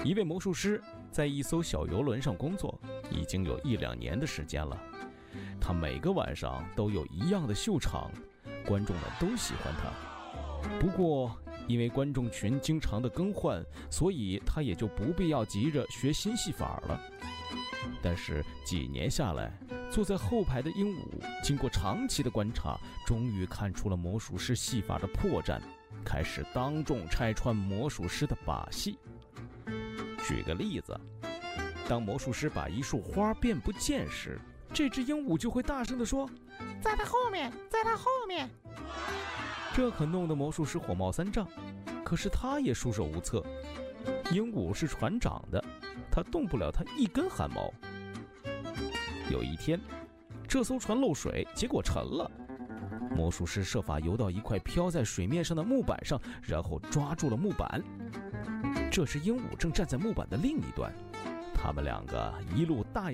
一位魔术师在一艘小游轮上工作，已经有1-2年的时间了。他每个晚上都有一样的秀场，观众们都喜欢他。不过因为观众群经常的更换，所以他也就不必要急着学新戏法了。但是几年下来，坐在后排的鹦鹉经过长期的观察，终于看出了魔术师戏法的破绽，开始当众拆穿魔术师的把戏。举个例子，当魔术师把一束花变不见时，这只鹦鹉就会大声地说： 在它后面，在它后面。 这可弄得魔术师火冒三丈，可是他也束手无策。鹦鹉是船长的，他动不了他一根汗毛。有一天，这艘船漏水，结果沉了。魔术师设法游到一块飘在水面上的木板上，然后抓住了木板。这时鹦鹉正站在木板的另一端，他们两个一路大